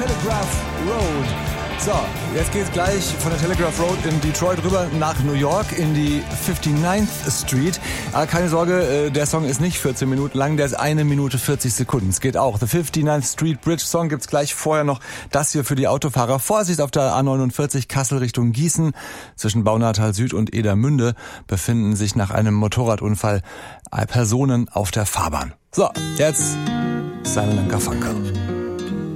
Telegraph Road. So, jetzt geht's gleich von der Telegraph Road in Detroit rüber nach New York in die 59th Street. Aber keine Sorge, der Song ist nicht 14 Minuten lang, der ist 1 Minute 40 Sekunden. Es geht auch. The 59th Street Bridge Song gibt's gleich. Vorher noch das hier für die Autofahrer. Vorsicht auf der A49 Kassel Richtung Gießen. Zwischen Baunatal Süd und Edermünde befinden sich nach einem Motorradunfall Personen auf der Fahrbahn. So, jetzt Simon & Garfunkel.